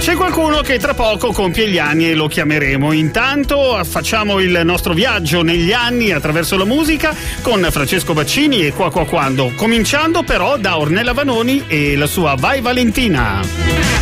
C'è qualcuno che tra poco compie gli anni e lo chiameremo. Intanto facciamo il nostro viaggio negli anni attraverso la musica con Francesco Baccini e Qua Qua Quando, cominciando però da Ornella Vanoni e la sua Vai Valentina.